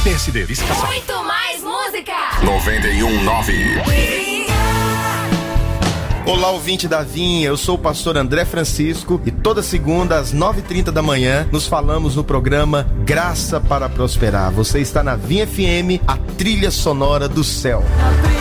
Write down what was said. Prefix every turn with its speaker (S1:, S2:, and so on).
S1: Pense Delícia.
S2: Muito mais música.
S3: 91.9.
S4: Olá, ouvinte da Vinha, eu sou o pastor André Francisco e toda segunda às 9h30 da manhã nos falamos no programa Graça para Prosperar. Você está na Vinha FM, a trilha sonora do céu.